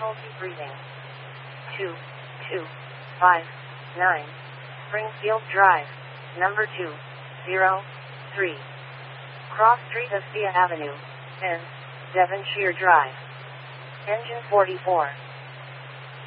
difficulty breathing. 2259 Springfield Drive, number 203. Cross Street Astia Avenue, and Devonshire Drive. Engine 44.